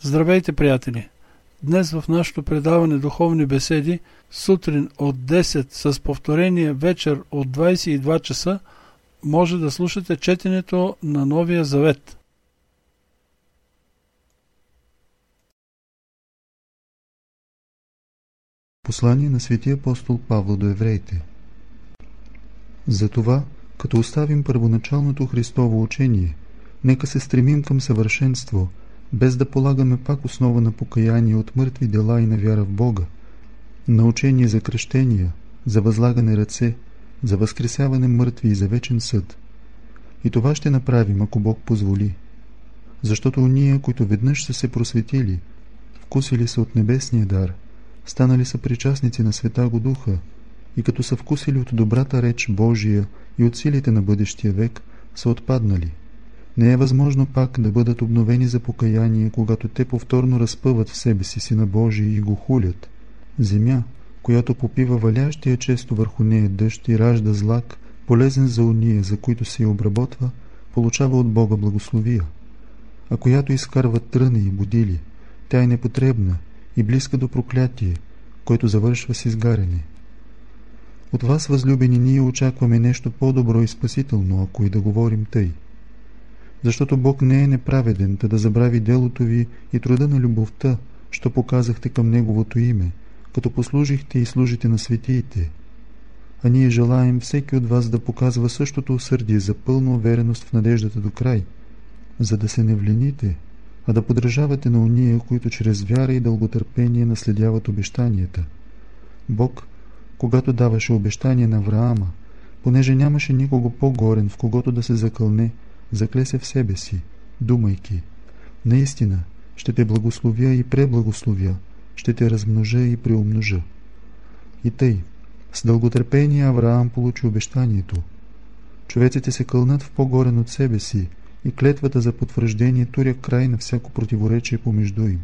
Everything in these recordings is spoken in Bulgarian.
Здравейте, приятели! Днес в нашето предаване Духовни беседи, сутрин от 10 с повторение вечер от 22 часа, може да слушате четенето на Новия Завет. Послание на светия апостол Павло до евреите. Затова, като оставим първоначалното Христово учение, нека се стремим към съвършенство, без да полагаме пак основа на покаяние от мъртви дела и на вяра в Бога, на учение за кръщения, за възлагане ръце, за възкресяване мъртви и за вечен съд. И това ще направим, ако Бог позволи. Защото уния, които веднъж са се просветили, вкусили са от небесния дар, станали са причастници на Святаго Духа и като са вкусили от добрата реч Божия и от силите на бъдещия век, са отпаднали. Не е възможно пак да бъдат обновени за покаяние, когато те повторно разпъват в себе си Сина Божий и го хулят. Земя, която попива валящия често върху нея дъжд и ражда злак, полезен за уния, за които се я обработва, получава от Бога благословия. А която изкарва тръни и будили, тя е непотребна и близка до проклятие, което завършва с изгаряне. От вас, възлюбени, ние очакваме нещо по-добро и спасително, ако и да говорим тъй. Защото Бог не е неправеден, да забрави делото ви и труда на любовта, що показахте към Неговото име, като послужихте и служите на светиите. А ние желаем всеки от вас да показва същото усърдие за пълна увереност в надеждата до край, за да се не влените, а да подражавате на уния, които чрез вяра и дълготърпение наследяват обещанията. Бог, когато даваше обещание на Авраама, понеже нямаше никого по-горен, в когото да се закълне, закле се в себе си, думайки: наистина ще те благословя и преблагословя, ще те размножа и преумножа. И тъй, с дълготърпение Авраам получи обещанието. Човеците се кълнат в по-горен от себе си и клетвата за потвърждение туря край на всяко противоречие помежду им.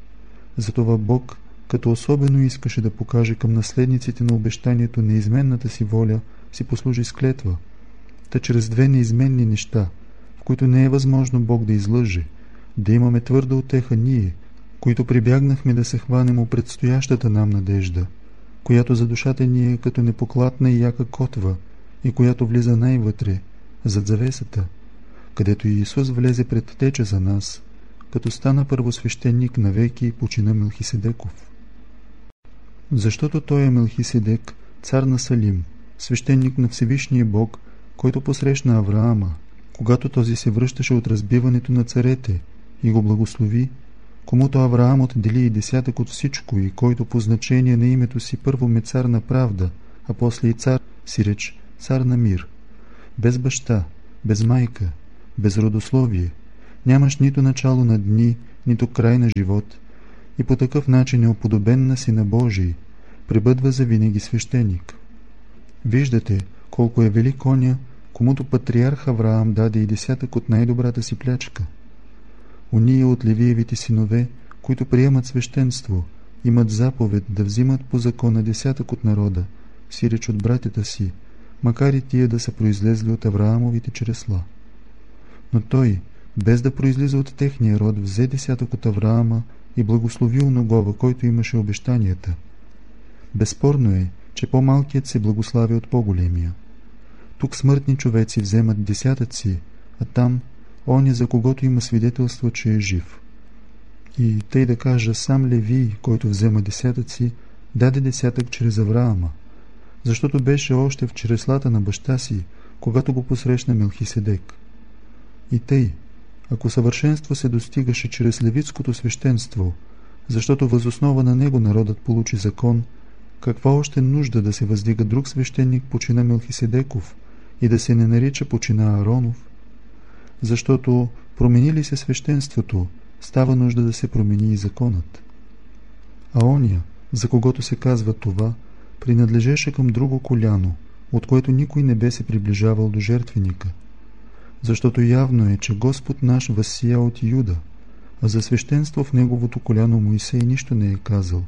Затова Бог, като особено искаше да покаже към наследниците на обещанието неизменната си воля, си послужи с клетва, та чрез две неизменни неща, в които не е възможно Бог да излъже, да имаме твърда утеха ние, които прибягнахме да се хванем у предстоящата нам надежда, която за душата ни е като непоклатна и яка котва и която влиза най-вътре, зад завесата, където Иисус влезе пред теча за нас, като стана първосвещеник навеки и почина Мелхиседеков. Защото той е Мелхиседек, цар на Салим, свещеник на Всевишния Бог, който посрещна Авраама, когато този се връщаше от разбиването на царете и го благослови, комуто Авраам отдели и десятък от всичко и който по значение на името си първо ме цар на правда, а после и цар, си реч цар на мир. Без баща, без майка, без родословие, нямаш нито начало на дни, нито край на живот и по такъв начин е уподобен на Сина Божий, пребъдва завинаги свещеник. Виждате колко е велик оня, комуто патриарх Авраам даде и десятък от най-добрата си плячка. Уния от Левиевите синове, които приемат свещенство, имат заповед да взимат по закона десятък от народа, си реч от братята си, макар и тия да са произлезли от Авраамовите чресла. Но той, без да произлиза от техния род, взе десятък от Авраама и благослови оногова, който имаше обещанията. Безспорно е, че по-малкият се благославя от по-големия. Тук смъртни човеци вземат десятъци, а там оня, за когото има свидетелство, че е жив. И тъй да кажа, сам Левий, който взема десятъци, даде десятък чрез Авраама, защото беше още в чреслата на баща си, когато го посрещна Мелхиседек. И тъй, ако съвършенство се достигаше чрез левитското свещенство, защото възоснова на него народът получи закон, каква още нужда да се въздига друг свещеник по чина Мелхиседеков и да се не нарича по чина Ааронов? Защото промени ли се свещенството, става нужда да се промени и законът. А оня, за когото се казва това, принадлежеше към друго коляно, от което никой не бе се приближавал до жертвеника. Защото явно е, че Господ наш възсия от Юда, а за свещенство в неговото коляно Моисей нищо не е казал.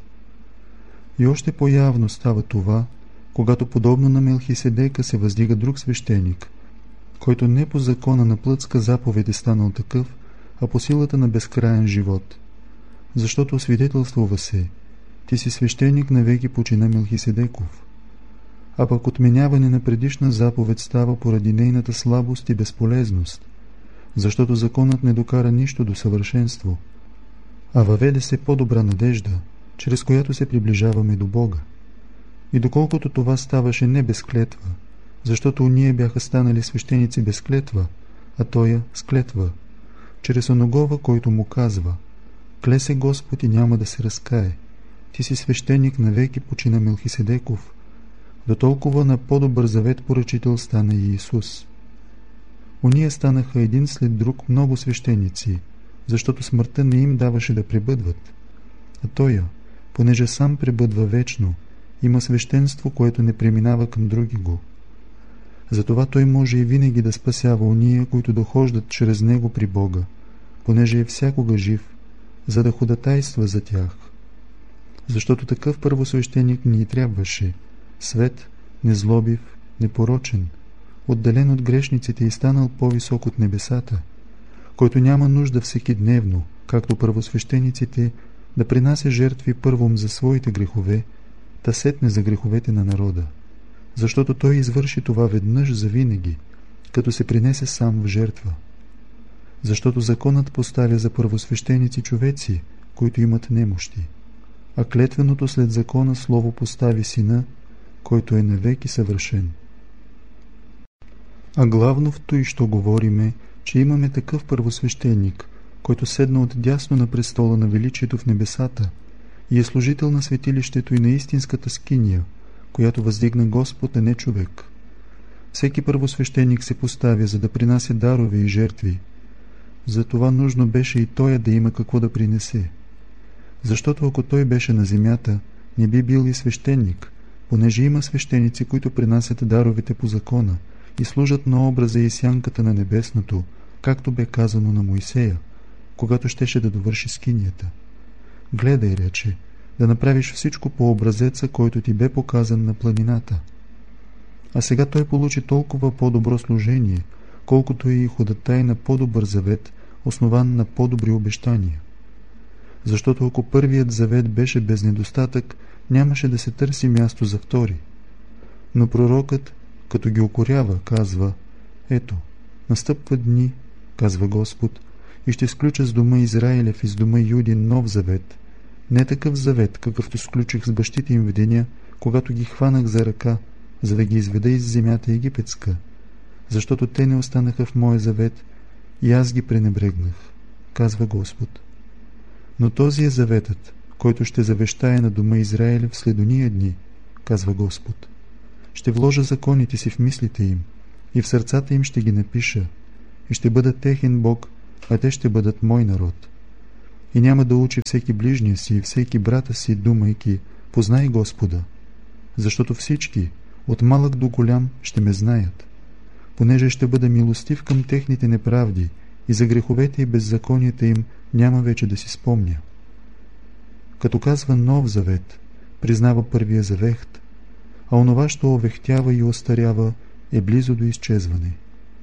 И още по-явно става това, когато подобно на Мелхиседека се въздига друг свещеник, който не по закона на плътска заповед е станал такъв, а по силата на безкраен живот. защото свидетелствува се: ти си свещеник навеки почина Мелхиседеков. А пък отменяване на предишна заповед става поради нейната слабост и безполезност, защото законът не докара нищо до съвършенство, а въведе се по-добра надежда, чрез която се приближаваме до Бога. И доколкото това ставаше не без клетва, защото уния бяха станали свещеници без клетва, а тоя с клетва, чрез оногова, който му казва: кле се Господ и няма да се разкае, ти си свещеник навеки почина Мелхиседеков, до толкова на по-добър завет поръчител стана и Исус. Уния станаха един след друг много свещеници, защото смъртта не им даваше да пребъдват. А тоя, понеже сам пребъдва вечно, има свещенство, което не преминава към други го. Затова той може и винаги да спасява уния, които дохождат чрез него при Бога, понеже е всякога жив, за да ходатайства за тях. Защото такъв първосвещеник ни трябваше: свет, незлобив, непорочен, отделен от грешниците и станал по-висок от небесата, който няма нужда всекидневно, както първосвещениците, да принася жертви първом за своите грехове, та сетне за греховете на народа, защото той извърши това веднъж завинаги, като се принесе сам в жертва. Защото законът поставя за първосвещеници човеци, които имат немощи, а клетвеното след закона слово постави Сина, който е навеки съвършен. А главно в той, що говориме, че имаме такъв първосвещеник, който седна отдясно на престола на величието в небесата и е служител на светилището и на истинската скиния, която въздигна Господ, а не човек. Всеки първосвещеник се поставя, за да принася дарове и жертви. Затова нужно беше и той да има какво да принесе. Защото ако той беше на земята, не би бил и свещеник, понеже има свещеници, които принасят даровете по закона и служат на образа и сянката на небесното, както бе казано на Моисея, когато щеше да довърши скинията. Гледай, рече, да направиш всичко по образеца, който ти бе показан на планината. А сега той получи толкова по-добро служение, колкото и ходатай на по-добър завет, основан на по-добри обещания. Защото ако първият завет беше без недостатък, нямаше да се търси място за втори. Но пророкът, като ги укорява, казва: ето, настъпват дни, казва Господ, и ще сключа с дома Израилев и с дома Юдин нов завет, не такъв завет, какъвто сключих с бащите им в деня, когато ги хванах за ръка, за да ги изведа из земята египетска, защото те не останаха в моя завет и аз ги пренебрегнах, казва Господ. Но този е заветът, който ще завещая на дома Израилев след ония дни, казва Господ. Ще вложа законите си в мислите им и в сърцата им ще ги напиша, и ще бъда техен Бог, а те ще бъдат мой народ. И няма да учи всеки ближния си и всеки брата си, думайки: познай Господа, защото всички, от малък до голям, ще ме знаят, понеже ще бъда милостив към техните неправди и за греховете и беззаконията им няма вече да си спомня. Като казва нов завет, признава първия завет, а онова, що овехтява и остарява, е близо до изчезване.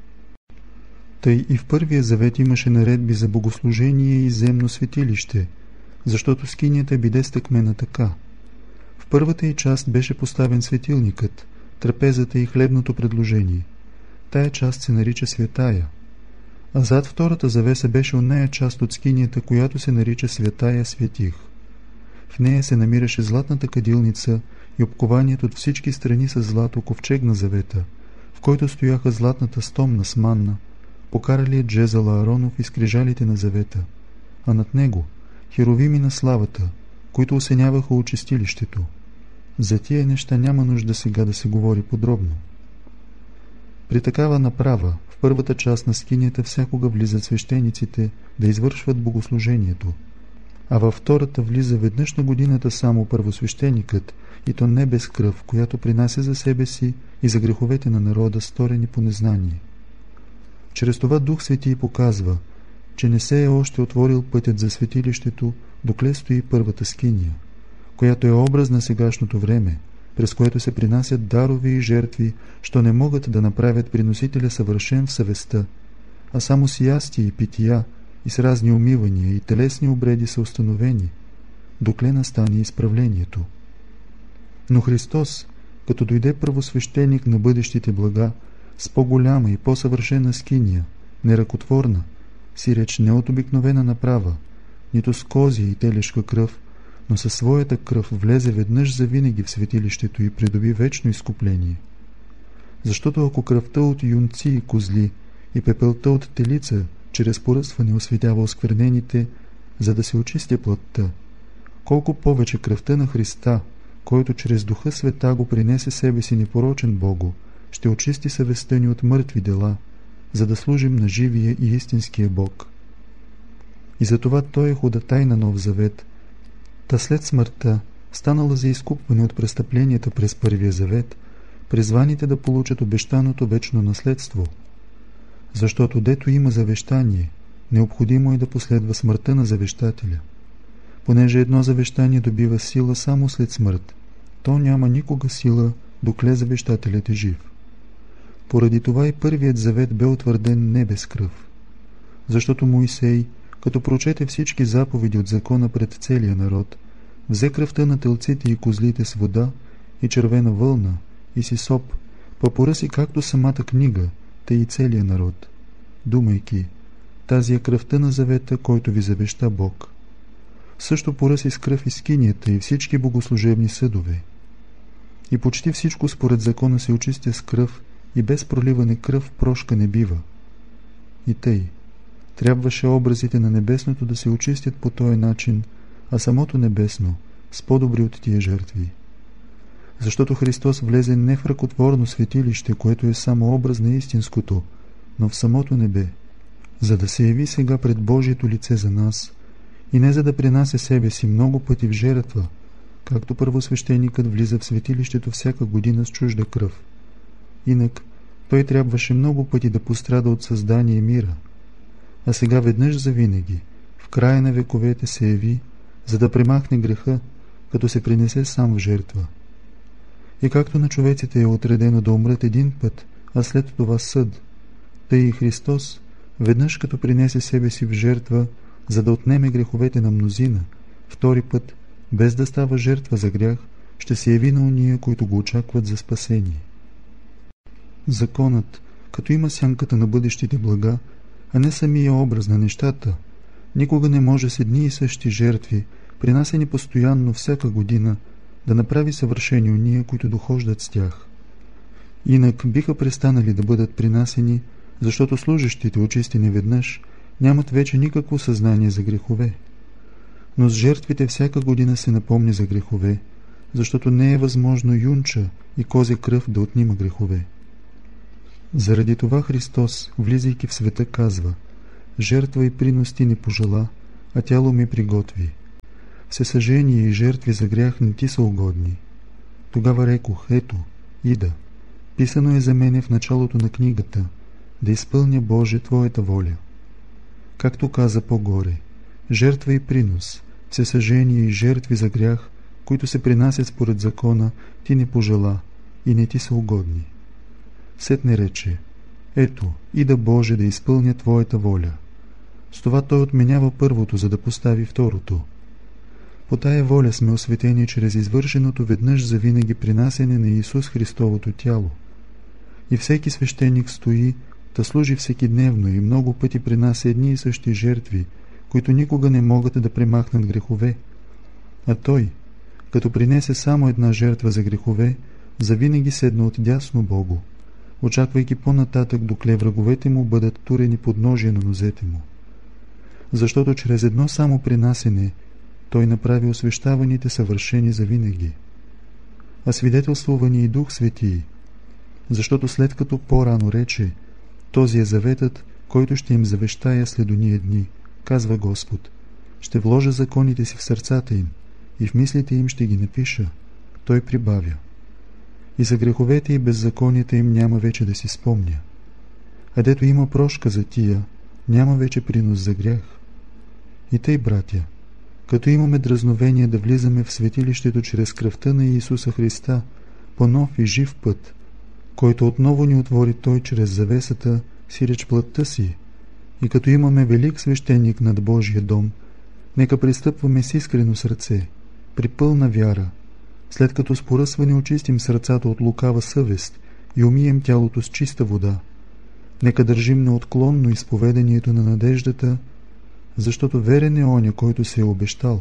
Тъй и в първия завет имаше наредби за богослужение и земно светилище, защото скинията биде стъкмена така. В първата й част беше поставен светилникът, трапезата и хлебното предложение. Тая част се нарича Светая, а зад втората завеса беше оная част от скинията, която се нарича Светая Светих. В нея се намираше златната кадилница и обкованият от всички страни с злато ковчег на завета, в който стояха златната стомна с манна, покаралият жезъл Ааронов и скрижалите на завета, а над него херовими на славата, които осеняваха очистилището. За тия неща няма нужда сега да се говори подробно. При такава направа в първата част на скинията всякога влизат свещениците да извършват богослужението, а във втората влиза веднъж на годината само първосвещеникът, и то не без кръв, която принася за себе си и за греховете на народа, сторени по незнание. Чрез това Дух Свети показва, че не се е още отворил пътят за светилището, докле стои първата скиния, която е образ на сегашното време, през което се принасят дарови и жертви, що не могат да направят приносителя съвършен в съвестта, а само с ястия и пития и с разни умивания и телесни обреди са установени, докле настане изправлението. Но Христос, като дойде първосвещеник на бъдещите блага, с по-голяма и по-съвършена скиния, неръкотворна, си реч не от обикновена направа, нито с козия и телешка кръв, но със своята кръв влезе веднъж завинаги в светилището и придоби вечно изкупление. Защото ако кръвта от юнци и козли и пепелта от телица чрез поръсване осветява осквернените, за да се очисти плътта, колко повече кръвта на Христа, който чрез Духа Света го принесе себе си непорочен Богу, ще очисти съвестта ни от мъртви дела, за да служим на живия и истинския Бог. И затова Той е ходатай на Нов Завет, та след смъртта, станала за изкупване от престъпленията през Първия Завет, призваните да получат обещаното вечно наследство. Защото дето има завещание, необходимо е да последва смъртта на завещателя. Понеже едно завещание добива сила само след смърт, то няма никога сила, докле завещателят е жив. Поради това и Първият Завет бе утвърден не без кръв. Защото Моисей, като прочете всички заповеди от закона пред целия народ, взе кръвта на телците и козлите с вода и червена вълна и сисоп, па поръси както самата книга, тъй и целия народ, думайки: тази е кръвта на завета, който ви завеща Бог. Също поръси с кръв и скинията и всички богослужебни съдове. И почти всичко според закона се очистя с кръв, и без проливане кръв прошка не бива. И тъй, трябваше образите на небесното да се очистят по този начин, а самото небесно с по-добри от тия жертви. Защото Христос влезе не в ръкотворно светилище, което е само образ на истинското, но в самото небе, за да се яви сега пред Божието лице за нас, и не за да принася себе си много пъти в жертва, както първосвещеникът влиза в светилището всяка година с чужда кръв. Инак той трябваше много пъти да пострада от създание мира, а сега веднъж завинаги, в края на вековете се яви, за да премахне греха, като се принесе сам в жертва. И както на човеците е отредено да умрат един път, а след това съд, тъй и Христос, веднъж като принесе себе си в жертва, за да отнеме греховете на мнозина, втори път, без да става жертва за грях, ще се яви на уния, които го очакват за спасение. Законът, като има сянката на бъдещите блага, а не самия образ на нещата, никога не може с едни и същи жертви, принасени постоянно всяка година, да направи съвършени уния, които дохождат с тях. Инак биха престанали да бъдат принасени, защото служещите, очистени веднъж, нямат вече никакво съзнание за грехове. Но с жертвите всяка година се напомни за грехове, защото не е възможно юнча и козя кръв да отнима грехове. Заради това Христос, влизайки в света, казва: жертва и принос ти не пожела, а тяло ми приготви. Всесъжения и жертви за грях не ти са угодни. Тогава рекох: ето, ида. Писано е за мене в началото на книгата, да изпълня, Боже, Твоята воля. Както каза по-горе, жертва и принос, всесъжения и жертви за грях, които се принасят според закона, ти не пожела и не ти са угодни. Сетне рече: ето, ида, Боже, да изпълня Твоята воля. С това той отменява първото, за да постави второто. По тая воля сме осветени чрез извършеното веднъж завинаги принасене на Исус Христовото тяло. И всеки свещеник стои, да служи всекидневно и много пъти принася едни и същи жертви, които никога не могат да премахнат грехове. А той, като принесе само една жертва за грехове, завинаги седна отдясно Богу, очаквайки по-нататък, докле враговете му бъдат турени под ножия на нозете му. Защото чрез едно само принасене той направи освещаваните съвършени завинаги. А свидетелствува ни и Дух Светий, защото след като по-рано рече: този е заветът, който ще им завещая след ония дни, казва Господ, ще вложа законите си в сърцата им и в мислите им ще ги напиша. Той прибавя: и за греховете и беззаконията им няма вече да си спомня. А дето има прошка за тия, няма вече принос за грях. И тъй, братя, като имаме дразновение да влизаме в светилището чрез кръвта на Иисуса Христа по нов и жив път, който отново ни отвори Той чрез завесата, сиреч плътта си, И като имаме велик свещеник над Божия дом, нека пристъпваме с искрено сърце, при пълна вяра, след като с поръсване очистим сърцата от лукава съвест и умием тялото с чиста вода. Нека държим неотклонно изповеданието на надеждата, защото верен е оня, който се е обещал.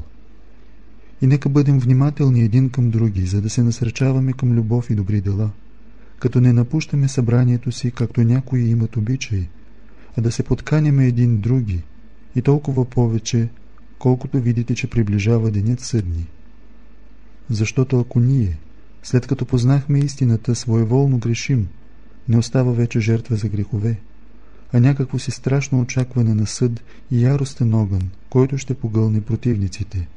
И нека бъдем внимателни един към други, за да се насърчаваме към любов и добри дела, като не напущаме събранието си, както някои имат обичай, а да се подканяме един други, и толкова повече, колкото видите, че приближава денят съдни. Защото ако ние, след като познахме истината, своеволно грешим, не остава вече жертва за грехове, а някакво си страшно очакване на съд и яростен огън, който ще погълне противниците.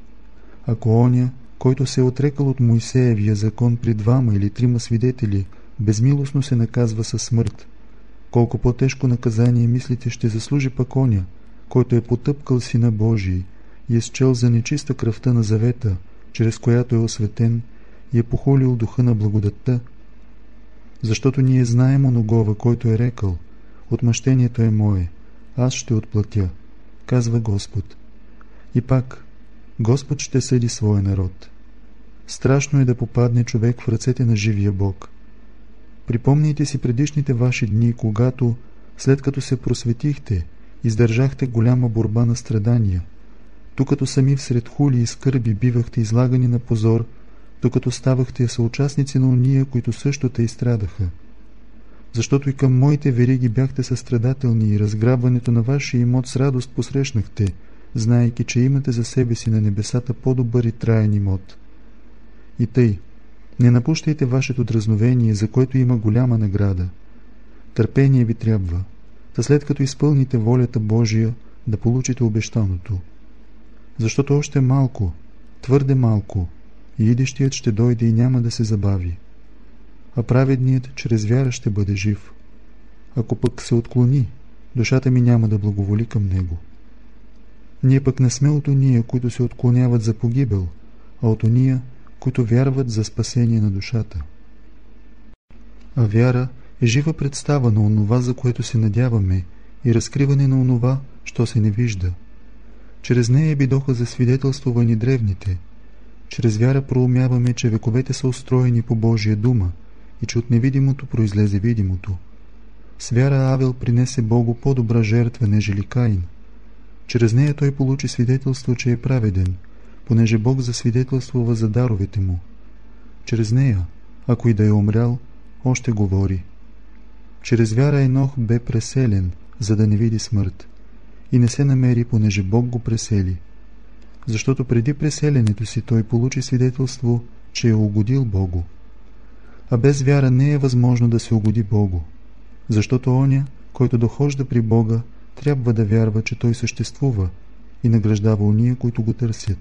Ако оня, който се е отрекал от Моисеевия закон при 2 или 3 свидетели, безмилостно се наказва със смърт, колко по-тежко наказание мислите ще заслужи пък оня, който е потъпкал Сина Божий и е счел за нечиста кръвта на завета, чрез която е осветен и е похулил духа на благодатта. Защото ние знаем оногова, който е рекал: отмъщението е мое, аз ще отплатя, казва Господ. И пак, Господ ще съди своя народ. Страшно е да попадне човек в ръцете на живия Бог. Припомнийте си предишните ваши дни, когато, след като се просветихте, издържахте голяма борба на страдания, ту като сами всред хули и скърби бивахте излагани на позор, докато ставахте съучастници на уния, които също те изстрадаха. Защото и към моите вериги бяхте състрадателни и разграбването на вашия имот с радост посрещнахте, знаейки, че имате за себе си на небесата по-добър и траен имот. И тъй, не напущайте вашето дразновение, за което има голяма награда. Търпение ви трябва, та след като изпълните волята Божия, да получите обещаното. Защото още малко, твърде малко, и идещият ще дойде и няма да се забави. А праведният чрез вяра ще бъде жив. Ако пък се отклони, душата ми няма да благоволи към него. Ние пък не сме от ония, които се отклоняват за погибел, а от ония, които вярват за спасение на душата. А вяра е жива представа на онова, за което се надяваме, и разкриване на онова, що се не вижда. Чрез нея бидоха засвидетелствувани древните. Чрез вяра проумяваме, че вековете са устроени по Божия дума и че от невидимото произлезе видимото. С вяра Авел принесе Богу по-добра жертва, нежели Каин. Чрез нея той получи свидетелство, че е праведен, понеже Бог засвидетелствува за даровете му. Чрез нея, ако и да е умрял, още говори. Чрез вяра Енох бе преселен, за да не види смърт, и не се намери, понеже Бог го пресели. Защото преди преселенето си той получи свидетелство, че е угодил Богу. А без вяра не е възможно да се угоди Богу, защото оня, който дохожда при Бога, трябва да вярва, че той съществува и награждава ония, които го търсят.